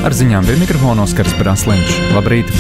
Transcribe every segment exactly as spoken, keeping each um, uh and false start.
Ar ziņām pie mikrofona Oskars Brasliņš. Labrīt!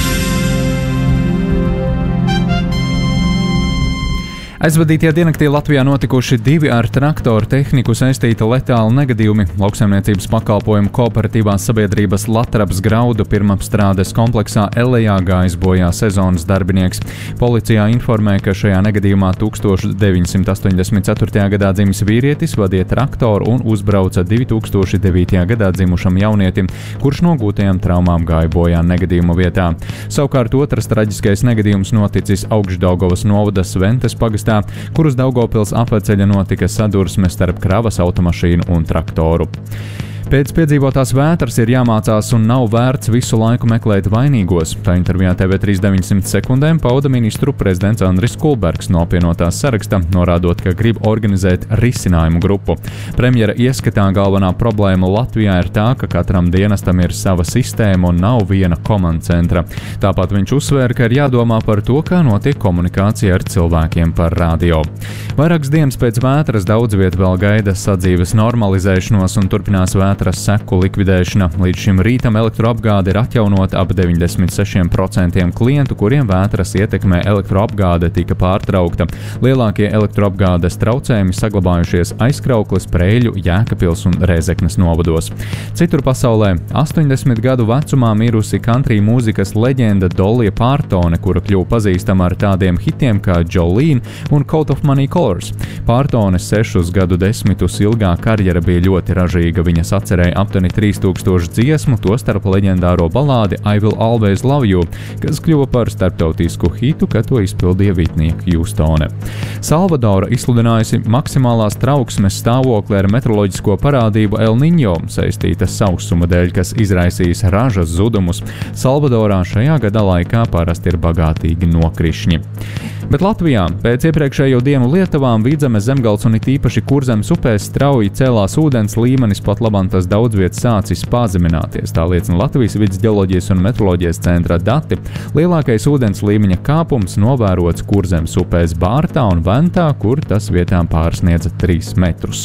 Aizvadītajā diennaktī Latvijā notikuši divi ar traktoru tehniku saistīti letāli negadījumi. Lauksaimniecības pakalpojumu kooperatīvās sabiedrības Latrabas graudu pirmapstrādes kompleksā Elejā gājis bojā sezonas darbinieks. Policijā informē, ka šajā negadījumā tūkstoš deviņsimt astoņdesmit ceturtajā gadā dzimis vīrietis vadīja traktoru un uzbrauca divi tūkstoši devītajā gadā dzimušam jaunietim, kurš no gūtajām traumām gāja bojā negadījuma vietā. Savukārt otrs traģiskais negadījums noticis Augšdaugavas novada Sventes pagastā, kur uz Daugavpils apveceļa notika sadursme starp kravas automašīnu un traktoru. Pēc piedzīvotās vētras ir jāmācās un nav vērts visu laiku meklēt vainīgos. Tā intervijā T V trīs deviņsimt sekundēm pauda ministru prezidents Andris Kulbergs no apvienotās saraksta, norādot, ka grib organizēt risinājumu grupu. Premjera ieskatā galvenā problēma Latvijā ir tā, ka katram dienestam ir sava sistēma un nav viena komandcentra. Tāpat viņš uzsvēra, ka ir jādomā par to, kā notiek komunikācija ar cilvēkiem par radio. Vairākas dienas pēc vētras daudz viet vēl gaida sadzīves normalizēšanos un turpinās vētras seku likvidēšana. Līdz šim rītam elektroapgāde ir atjaunota ap deviņdesmit seši procenti klientu, kuriem vētras ietekmē elektroapgāde tika pārtraukta. Lielākie elektroapgādes traucējumi saglabājušies Aizkraukles, Preļu, Jēkabpils un Rēzeknes novados. Citur pasaulē astoņdesmit gadu vecumā mirusi country mūzikas leģenda Dolly Partone, kura kļuva pazīstama ar tādiem hitiem kā Jolene un Coat of Many Colors. Partones sešus gadu desmitus ilgā karjera bija ļoti ražīga. Viņas atcerēja aptuveni trīs tūkstoši dziesmu, tostarp leģendāro balādi I Will Always Love You, kas kļuva par starptautisku hitu, kad to izpildīja Whitney Houstone. Salvadora izsludinājusi maksimālās trauksmes stāvokli ar meteoroloģisko parādību El Niño, saistītas sausuma dēļ, kas izraisīs ražas zudumus. Salvadorā šajā gada laikā parasti ir bagātīgi nokrišņi. Bet Latvijā pēc iepriekšējo dienu lietavām Vidzemes, Zemgales un it īpaši Kurzemes upēs strauji cēlās ūdens līmenis, pat labam tas daudz viet sācis pazemināties. Tā liecina Latvijas Vides ģeoloģijas un meteoroloģijas centra dati. Lielākais ūdens līmeņa kāpums novērots Kurzemes upēs Bārtā un Ventā, kur tas vietām pārsniedza trīs metrus.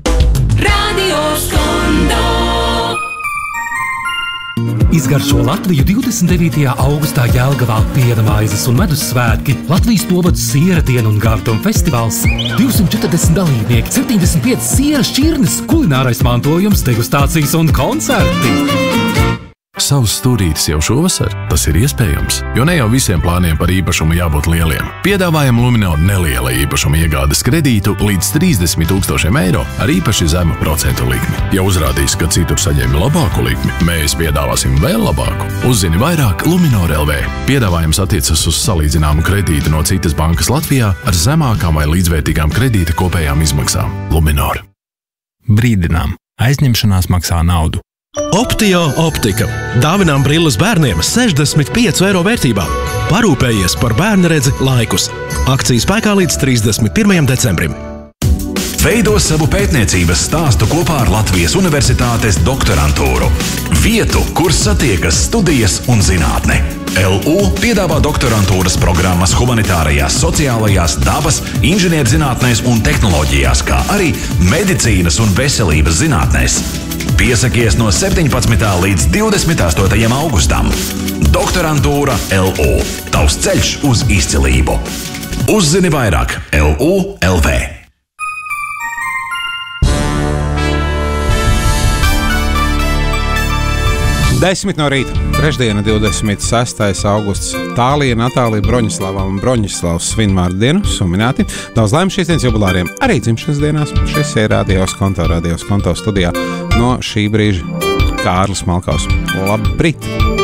Radio Skondo. Izgaršo Latviju divdesmit devītajā augustā Jelgavā piena maizes un medus svētki, Latvijas novadu siera diena un gārtuma festivāls, divsimt četrdesmit dalībnieki, septiņdesmit pieci siera šķirnes, kulinārais mantojums, degustācijas un koncerti. Savus stūrītes jau šovasar? Tas ir iespējams, jo ne jau visiem plāniem par īpašumu jābūt lieliem. Piedāvājam Luminor neliela īpašuma iegādes kredītu līdz trīsdesmit tūkstošiem eiro ar īpaši zemu procentu likmi. Ja uzrādīs, ka citur saņēmi labāku likmi, mēs piedāvāsim vēl labāku. Uzzini vairāk Luminor L V. Piedāvājums attiecas uz salīdzināmu kredītu no citas bankas Latvijā ar zemākām vai līdzvērtīgām kredīta kopējām izmaksām. Luminor. Brīdinām. Aizņemšanās maksā naudu. Optio optika. Dāvinām brilles bērniem sešdesmit piecu eiro vērtībā. Parūpējies par bērna redzi laikus. Akcija spēkā līdz trīsdesmit pirmajam decembrim. Veido savu pētniecības stāstu kopā ar Latvijas Universitātes doktorantūru. Vietu, kur satiekas studijas un zinātne. L U piedāvā doktorantūras programmas humanitārajās, sociālajās, dabas, inženierzinātnēs un tehnoloģijās, kā arī medicīnas un veselības zinātnēs. Piesakies no septiņpadsmitā līdz divdesmit astotajam augustam. Doktorantūra L U. Tavs ceļš uz izcilību. Uzzini vairāk L U L V. Desmit no rīta, trešdiena, divdesmit sestais augusts. Tālija, Natālija, Broņislava un Broņislavs svinvārdu dienu suminēti. Daudz laimes šīs dienas jubilāriem, arī dzimšanas dienās. Šis ir Radio Skonto, Radio Skonto studijā no šī brīža Kārlis Malkaus. Labrīt!